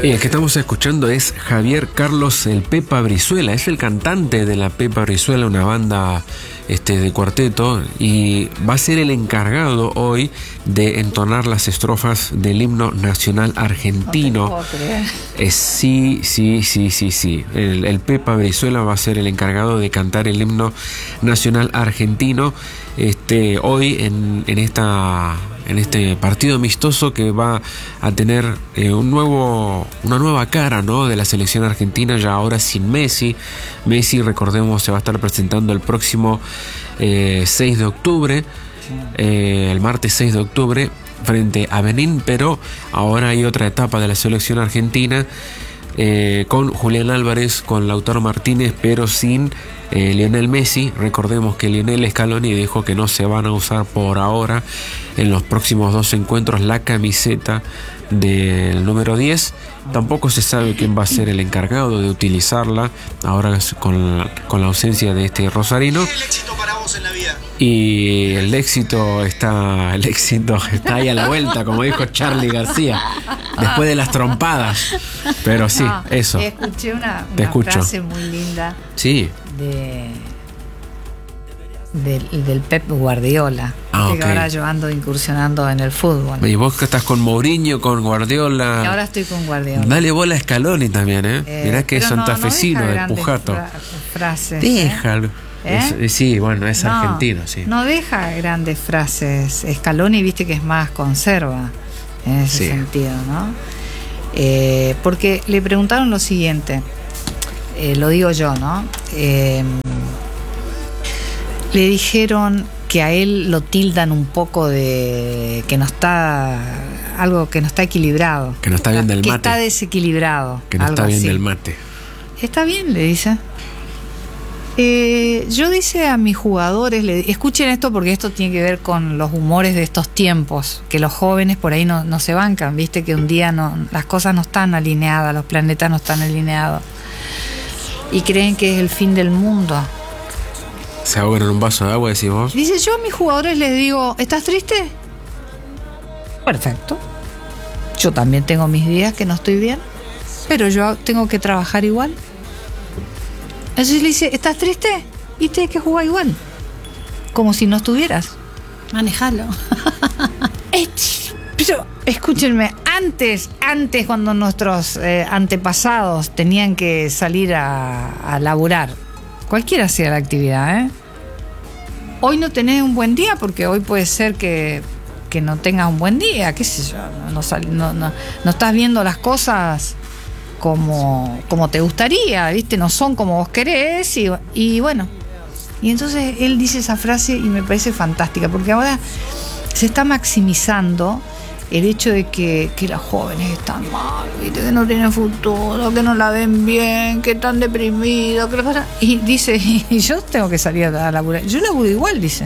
Y el que estamos escuchando es Javier Carlos el Pepa Brizuela, es el cantante de la Pepa Brizuela, una banda de cuarteto, y va a ser el encargado hoy de entonar las estrofas del himno nacional argentino. No te puedo creer. Sí. El Pepa Brizuela va a ser el encargado de cantar el himno nacional argentino hoy en este partido amistoso que va a tener una nueva cara, ¿no?, de la selección argentina, ya ahora sin Messi. Messi, recordemos, se va a estar presentando el próximo 6 de octubre, el martes 6 de octubre, frente a Benín, pero ahora hay otra etapa de la selección argentina con Julián Álvarez, con Lautaro Martínez, pero sin Lionel Messi. Recordemos que Lionel Scaloni dijo que no se van a usar por ahora en los próximos 2 encuentros la camiseta del número 10. Tampoco se sabe quién va a ser el encargado de utilizarla ahora con la ausencia de este rosarino. ¿Qué es el éxito para vos en la vida? Y el éxito está ahí a la vuelta, como dijo Charly García, después de las trompadas. Pero sí, No, eso. Escuché una escucho. frase muy linda Sí. del Pep Guardiola. Ah, Que ahora yo ando incursionando en el fútbol. Y vos que estás con Mourinho, con Guardiola. Y ahora estoy con Guardiola. Dale bola a Scaloni también, Mirá que es pero santafesino no de deja Pujato. grandes frases. Déjalo. ¿Eh? Sí, bueno, es argentino, sí. No deja grandes frases. Scaloni, viste que es más conserva en ese sentido, ¿no? Porque le preguntaron lo siguiente, lo digo yo, ¿no? Le dijeron que a él lo tildan un poco de que no está equilibrado, Que no está bien del mate. que está desequilibrado, Que no algo está bien así. del mate. Está bien, le dice. Yo dice a mis jugadores, escuchen esto porque esto tiene que ver con los humores de estos tiempos, que los jóvenes por ahí no se bancan, viste que un día las cosas no están alineadas, los planetas no están alineados y creen que es el fin del mundo. ¿Se ahogan en un vaso de agua, decís vos? Dice, yo a mis jugadores les digo, ¿estás triste? Perfecto. Yo también tengo mis días que no estoy bien, pero yo tengo que trabajar igual. Entonces le dice, ¿estás triste? Y tienes que jugar igual, como si no estuvieras. Manejalo. Pero escúchenme, antes cuando nuestros antepasados tenían que salir a laburar, cualquiera sea la actividad, hoy no tenés un buen día, porque hoy puede ser que no tengas un buen día, qué sé yo, no estás viendo las cosas como te gustaría, ¿viste? No son como vos querés y bueno. Y entonces él dice esa frase y me parece fantástica, porque ahora se está maximizando el hecho de que los jóvenes están mal, ¿viste? Que no tienen futuro, que no la ven bien, que están deprimidos, que y dice, y yo tengo que salir a laburar. Yo laburo igual, dice.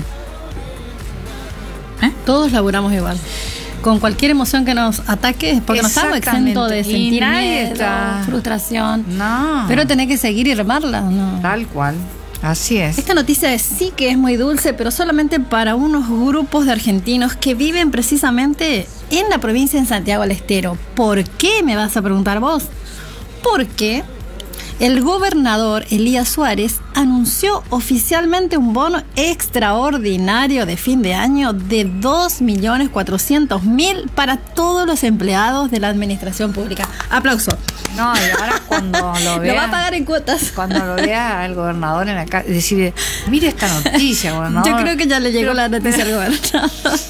Todos laburamos igual. Con cualquier emoción que nos ataque, porque no estamos exentos de sentir miedo, frustración. No. Pero tenés que seguir y remarla, ¿no? Tal cual. Así es. Esta noticia sí que es muy dulce, pero solamente para unos grupos de argentinos que viven precisamente en la provincia de Santiago del Estero. ¿Por qué, me vas a preguntar vos? Porque el gobernador Elías Suárez anunció oficialmente un bono extraordinario de fin de año de 2.400.000 para todos los empleados de la administración pública. Aplauso. No, y ahora cuando lo vea, lo va a pagar en cuotas. Cuando lo vea al gobernador en la calle, decir, mire esta noticia, gobernador. Yo creo que ya le llegó la noticia al gobernador.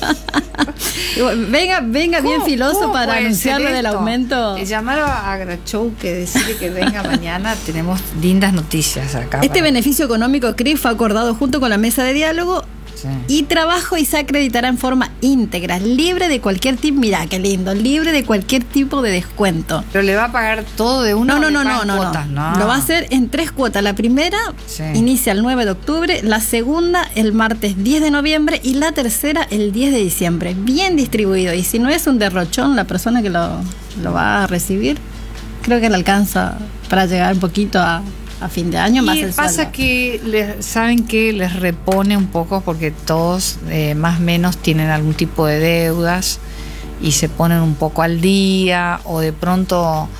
Venga bien filoso para anunciarle del aumento. Llamar a Grachou, que decirle que venga mañana, tenemos lindas noticias acá. Este beneficio económico CRIF fue acordado junto con la mesa de diálogo y trabajo y se acreditará en forma íntegra, libre de cualquier tipo, mira qué lindo, libre de cualquier tipo de descuento. Pero le va a pagar todo de una. No. Cuotas, no. Lo va a hacer en 3 cuotas. La primera inicia el 9 de octubre, la segunda el martes 10 de noviembre y la tercera el 10 de diciembre. Bien distribuido. Y si no es un derrochón la persona que lo va a recibir, creo que le alcanza para llegar un poquito a fin de año, más el pasa sueldo. que saben que les repone un poco, porque todos más o menos tienen algún tipo de deudas y se ponen un poco al día, o de pronto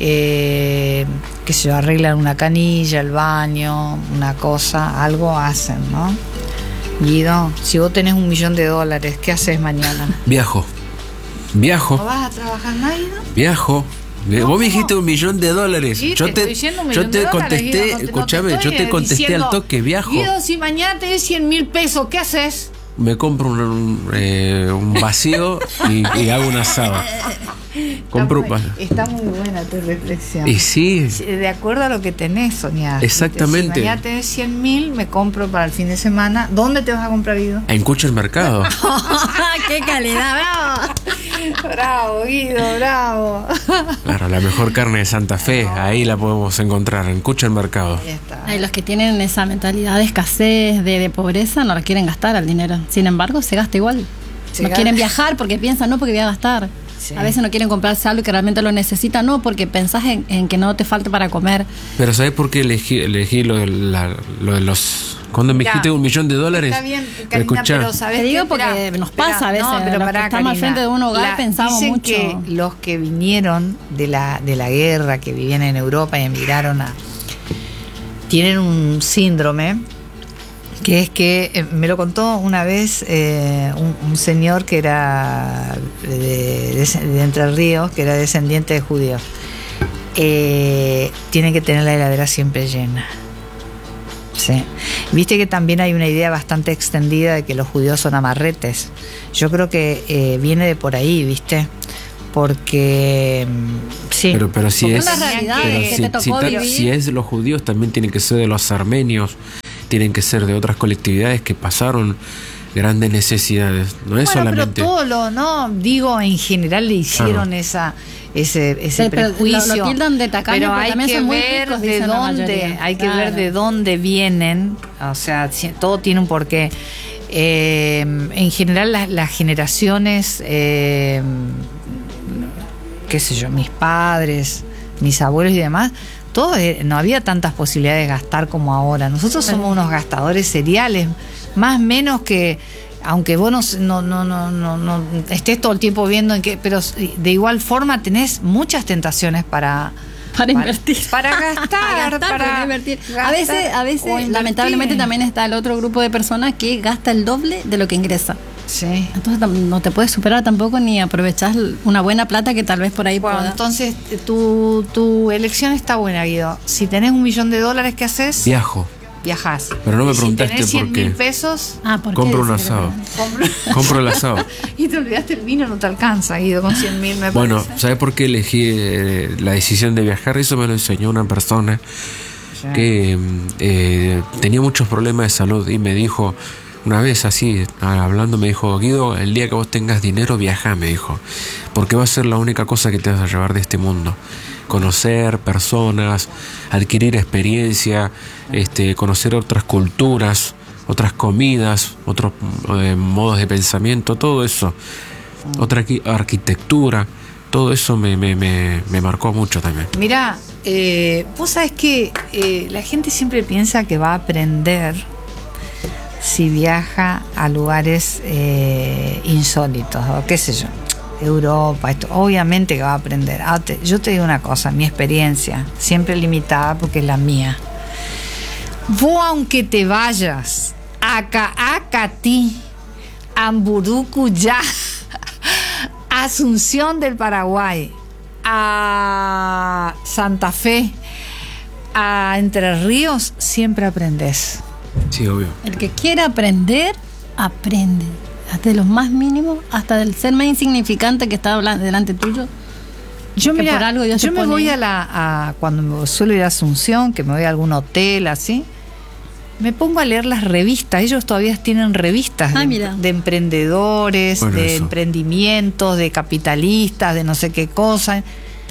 qué sé yo, arreglan una canilla, el baño, una cosa, algo hacen, ¿no? Guido, si vos tenés $1.000.000, ¿qué haces mañana? Viajo. ¿No vas a trabajar más, Guido? Viajo. Vos me dijiste $1.000.000. Sí, yo te contesté, Guido, escúchame, yo te contesté diciendo, al toque, viajo. Guido, si mañana tenés 100.000 pesos, ¿qué haces? Me compro un vacío y hago un asado. Está muy buena tu reflexión. Y sí. De acuerdo a lo que tenés, soñás. Exactamente. Si mañana tenés 100.000, me compro para el fin de semana. ¿Dónde te vas a comprar, Guido? En Cucho el Mercado. ¡Qué calidad! ¡Bravo! Bravo, Guido, bravo. Claro, la mejor carne de Santa Fe, ahí la podemos encontrar, en Cucho el Mercado. Ahí está. Ay, los que tienen esa mentalidad de escasez, de pobreza, no la quieren gastar al dinero. Sin embargo, se gasta igual. Se No gasta. quieren viajar porque piensan, no, porque voy a gastar. Sí. A veces no quieren comprarse algo que realmente lo necesitan, no, porque pensás en que no te falte para comer. Pero ¿sabes por qué elegí lo de los... Cuando me Mirá, dijiste $1.000.000, Está bien, me Karina, escuchá. pero ¿sabés Te digo qué? porque nos pasa a veces, No, pero los que pará, estamos al Karina. frente de un hogar pensamos dicen mucho. que los que vinieron de la guerra, que vivían en Europa y emigraron tienen un síndrome que es que, me lo contó una vez un señor que era de Entre Ríos, que era descendiente de judíos. Tienen que tener la heladera siempre llena. Sí. Viste que también hay una idea bastante extendida de que los judíos son amarretes. Yo creo que viene de por ahí, ¿viste? Porque sí. Pero si Porque es, es la realidad pero que te tocó vivir. si es de los judíos, también tienen que ser de los armenios, tienen que ser de otras colectividades que pasaron grandes necesidades. No es Bueno, solamente. pero todo no digo, en general le hicieron ese Pero prejuicio. lo tildan de tacaño, pero hay también que son muy ver ricos, de dicen la dónde, mayoría. hay que ver Claro. de dónde vienen. O sea, todo tiene un porqué. En general las generaciones, qué sé yo, mis padres, mis abuelos y demás, todo no había tantas posibilidades de gastar como ahora. Nosotros somos unos gastadores seriales, más o menos que, aunque vos no estés todo el tiempo viendo en qué, pero de igual forma tenés muchas tentaciones para invertir. para gastar, para invertir. gastar A o veces invertir. lamentablemente también está el otro grupo de personas que gasta el doble de lo que ingresa. Sí. Entonces no te puedes superar tampoco ni aprovechar una buena plata que tal vez por ahí Bueno, pueda. entonces tu elección está buena, Guido. Si tenés $1.000.000, ¿qué haces? Viajo. Viajás. Pero no me Y preguntaste si tenés por qué. 100.000 pesos, ¿Por Compro qué? un Decir, asado. compro- Compro el asado. y te olvidaste el vino, no te alcanza, Guido, con 100.000 me Bueno, parece. ¿sabes por qué elegí la decisión de viajar? Eso me lo enseñó una persona que tenía muchos problemas de salud y me dijo, una vez así, hablando, me dijo, Guido, el día que vos tengas dinero, viaja, me dijo, porque va a ser la única cosa que te vas a llevar de este mundo. Conocer personas, adquirir experiencia, conocer otras culturas, otras comidas, otros modos de pensamiento, todo eso, otra arquitectura, todo eso me marcó mucho también. Mirá, vos sabés que la gente siempre piensa que va a aprender si viaja a lugares insólitos, o qué sé yo, Europa, esto, obviamente que va a aprender. Yo te digo una cosa, mi experiencia, siempre limitada porque es la mía. Vos, aunque te vayas a Caacatí, Amburucuyá, Asunción del Paraguay, a Santa Fe, a Entre Ríos, siempre aprendes. Sí, obvio. El que quiera aprender, aprende. Hasta de los más mínimos, hasta del ser más insignificante que está delante tuyo. Yo, Que mira, por algo Dios yo te me pone voy ahí. cuando me suelo ir a Asunción, que me voy a algún hotel así, me pongo a leer las revistas. Ellos todavía tienen revistas Mira. de emprendedores, Bueno, de eso. emprendimientos, de capitalistas, de no sé qué cosa.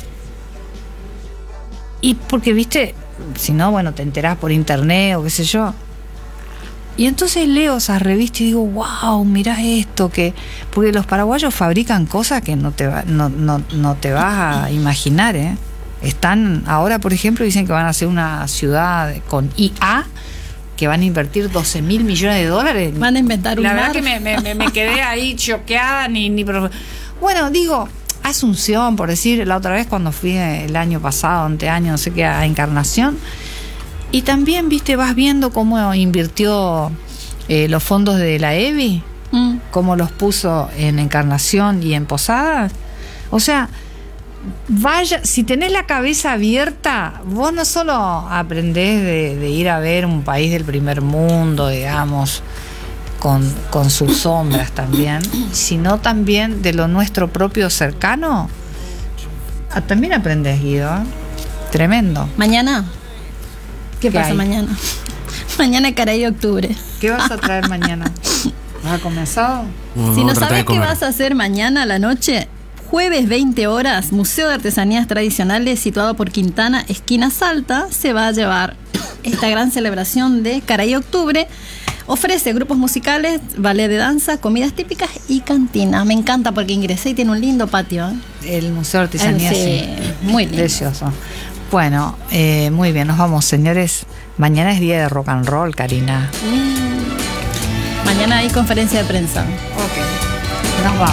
Y porque, viste, si no, bueno, te enterás por internet o qué sé yo. Y entonces leo esas revistas y digo, wow, mirá esto, porque los paraguayos fabrican cosas que no te vas a imaginar, ¿eh? Están, ahora por ejemplo, dicen que van a hacer una ciudad con IA, que van a invertir $12.000 millones. Van a inventar un La verdad mar. que me quedé ahí choqueada, Bueno, digo, Asunción, por decir, la otra vez cuando fui el año pasado, anteaño, no sé qué, a Encarnación. Y también, viste, vas viendo cómo invirtió los fondos de la EBI, cómo los puso en Encarnación y en Posadas. O sea, vaya, si tenés la cabeza abierta, vos no solo aprendés de ir a ver un país del primer mundo, digamos, con sus sombras también, sino también de lo nuestro propio cercano. También aprendés, Guido. Tremendo. Mañana. ¿Qué pasa hay? mañana? Mañana caray octubre. ¿Qué vas a traer mañana? ¿Has comenzado? Si no Vamos a tratar sabes de qué comer. vas a hacer mañana a la noche, jueves 20 horas, Museo de Artesanías Tradicionales, situado por Quintana, esquina Salta, se va a llevar esta gran celebración de Caray Octubre. Ofrece grupos musicales, ballet de danza, comidas típicas y cantina. Me encanta porque ingresé y tiene un lindo patio. El Museo de Artesanías, Sí, muy lindo. precioso. Bueno, muy bien, nos vamos, señores. Mañana es día de rock and roll, Karina. Mañana hay conferencia de prensa. Ok. Nos vamos.